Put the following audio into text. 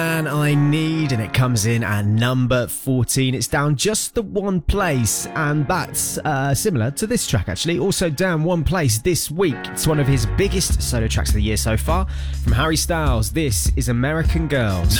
And I Need, and it comes in at number 14. It's down just the one place, and that's similar to this track actually. Also down one place this week. It's one of his biggest solo tracks of the year so far. From Harry Styles, this is American Girls.